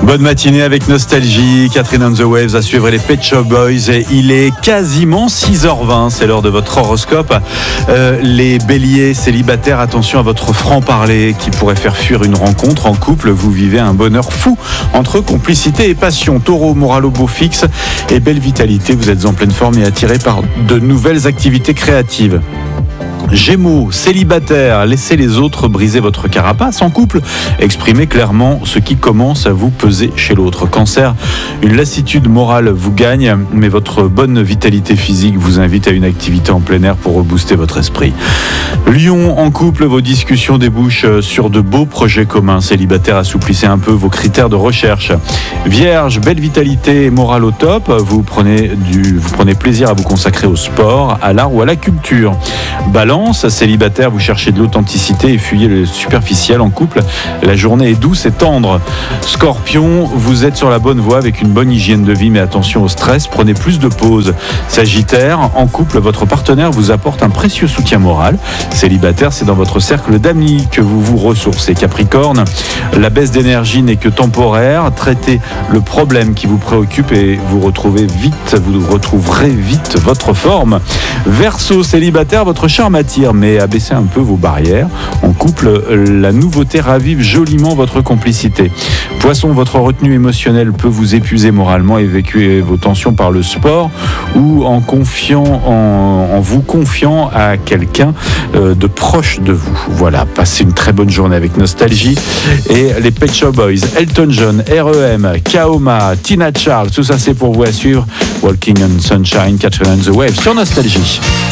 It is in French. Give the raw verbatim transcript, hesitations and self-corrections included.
Bonne matinée avec Nostalgie, Catherine on the Waves à suivre les Pet Shop Boys. Et il est quasiment six heures vingt, c'est l'heure de votre horoscope. Euh, les béliers célibataires, attention à votre franc-parler qui pourrait faire fuir une rencontre. En couple, vous vivez un bonheur fou entre complicité et passion. Taureau, moral au beau fixe et belle vitalité, vous êtes en pleine forme et attiré par de nouvelles activités créatives. Gémeaux, célibataire, laissez les autres briser votre carapace. En couple, exprimez clairement ce qui commence à vous peser chez l'autre. Cancer, une lassitude morale vous gagne, mais votre bonne vitalité physique vous invite à une activité en plein air pour rebooster votre esprit. Lion, en couple, vos discussions débouchent sur de beaux projets communs. Célibataire, assouplissez un peu vos critères de recherche. Vierge, belle vitalité morale au top. Vous prenez, du, vous prenez plaisir à vous consacrer au sport, à l'art ou à la culture. Balance, célibataire, vous cherchez de l'authenticité et fuyez le superficiel. En couple, la journée est douce et tendre. Scorpion, vous êtes sur la bonne voie avec une bonne hygiène de vie, mais attention au stress, prenez plus de pauses. Sagittaire, en couple, votre partenaire vous apporte un précieux soutien moral. Célibataire, c'est dans votre cercle d'amis que vous vous ressourcez. Capricorne, la baisse d'énergie n'est que temporaire. Traitez le problème qui vous préoccupe et vous retrouvez vite, vous retrouverez vite votre forme. Verseau, célibataire, votre charme attire, mais abaissez un peu vos barrières. En couple, la nouveauté ravive joliment votre complicité. Poisson, votre retenue émotionnelle peut vous épuiser moralement. Évacuez vos tensions par le sport ou en confiant, en, en vous confiant à quelqu'un euh, de proche de vous. Voilà, passez une très bonne journée avec Nostalgie et les Pet Shop Boys, Elton John, R E M, Kaoma, Tina Charles, tout ça c'est pour vous à suivre. Walking on Sunshine, Catherine on the Waves sur Nostalgie.